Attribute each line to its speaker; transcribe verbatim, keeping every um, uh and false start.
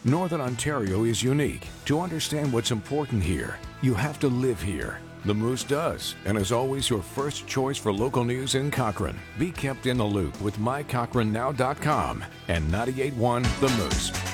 Speaker 1: Northern Ontario is unique. To understand what's important here, you have to live here. The Moose does, and is always your first choice for local news in Cochrane. Be kept in the loop with my cochrane now dot com and ninety-eight point one The Moose.